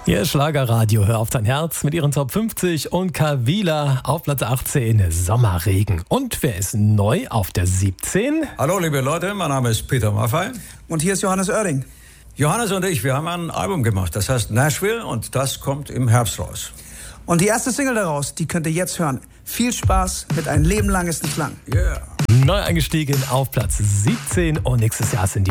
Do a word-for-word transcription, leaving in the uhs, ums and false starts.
Hier ist Schlagerradio, hör auf dein Herz mit ihren Top fünfzig und Kavila auf Platz achtzehn, Sommerregen. Und wer ist neu auf der siebzehn? Hallo liebe Leute, mein Name ist Peter Maffay. Und hier ist Johannes Oerding. Johannes und ich, wir haben ein Album gemacht, das heißt Nashville und das kommt im Herbst raus. Und die erste Single daraus, die könnt ihr jetzt hören. Viel Spaß mit Ein Leben lang ist nicht lang. Yeah. Neu eingestiegen auf Platz siebzehn und nächstes Jahr sind die